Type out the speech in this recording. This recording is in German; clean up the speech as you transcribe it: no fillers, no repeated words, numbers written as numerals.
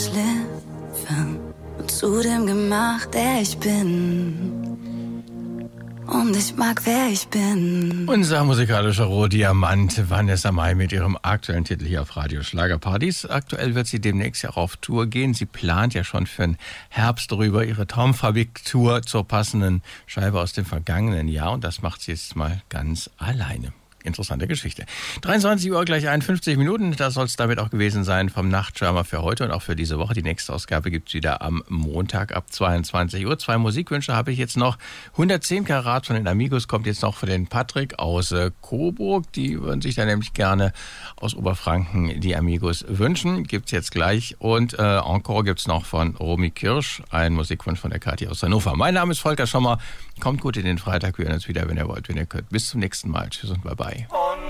Schliffen und zu dem gemacht, der ich bin. Und ich mag, wer ich bin. Unser musikalischer Rohdiamant, Vanessa Mai mit ihrem aktuellen Titel hier auf Radio Schlagerpartys. Aktuell wird sie demnächst ja auch auf Tour gehen. Sie plant ja schon für den Herbst darüber ihre Traumfabrik-Tour zur passenden Scheibe aus dem vergangenen Jahr. Und das macht sie jetzt mal ganz alleine. Interessante Geschichte. 23 Uhr gleich 51 Minuten. Das soll es damit auch gewesen sein vom Nachtschwärmer für heute und auch für diese Woche. Die nächste Ausgabe gibt es wieder am Montag ab 22 Uhr. 2 Musikwünsche habe ich jetzt noch. 110 Karat von den Amigos kommt jetzt noch für den Patrick aus Coburg. Die würden sich da nämlich gerne aus Oberfranken die Amigos wünschen. Gibt es jetzt gleich. Und Encore gibt es noch von Romy Kirsch. Ein Musikwunsch von der Kathi aus Hannover. Mein Name ist Volker Schommer. Kommt gut in den Freitag. Wir hören uns wieder, wenn ihr wollt, wenn ihr könnt. Bis zum nächsten Mal. Tschüss und bye bye.